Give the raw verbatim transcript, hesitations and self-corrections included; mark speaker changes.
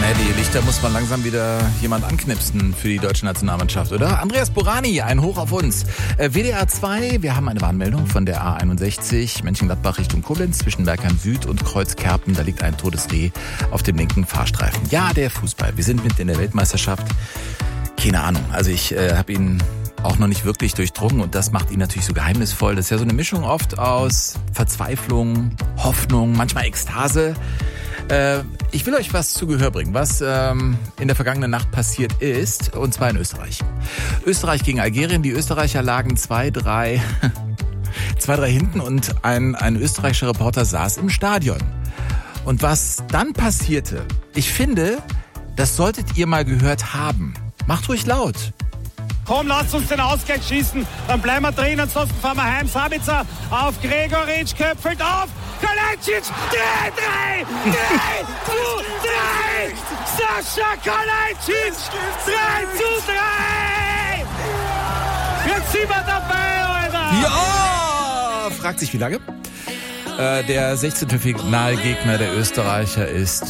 Speaker 1: Die Lichter muss man langsam wieder jemand anknipsen für die deutsche Nationalmannschaft, oder? Andreas Borani, ein Hoch auf uns. Äh, W D R zwei, wir haben eine Warnmeldung von der A einundsechzig, Mönchengladbach Richtung Koblenz, zwischen Bergheim Süd und Kreuzkerpen. Da liegt ein totes Reh auf dem linken Fahrstreifen. Ja, der Fußball. Wir sind mitten in der Weltmeisterschaft. Keine Ahnung. Also ich äh, habe ihn auch noch nicht wirklich durchdrungen und das macht ihn natürlich so geheimnisvoll. Das ist ja so eine Mischung oft aus Verzweiflung, Hoffnung, manchmal Ekstase. Äh, ich will euch was zu Gehör bringen, was ähm, in der vergangenen Nacht passiert ist, und zwar in Österreich. Österreich gegen Algerien. Die Österreicher lagen zwei drei zwei drei hinten und ein, ein österreichischer Reporter saß im Stadion. Und was dann passierte, ich finde, das solltet ihr mal gehört haben. Macht ruhig laut.
Speaker 2: Komm, lasst uns den Ausgleich schießen, dann bleiben wir drin, ansonsten fahren wir heim. Sabitzer auf Gregoritsch, köpfelt auf, Kalajdzic, drei, drei, drei, zu drei, Sascha Kalajdzic, drei zu drei. Jetzt sind wir dabei, Alter.
Speaker 1: Ja! Fragt sich wie lange? Äh, der sechzehnte Finalgegner der Österreicher ist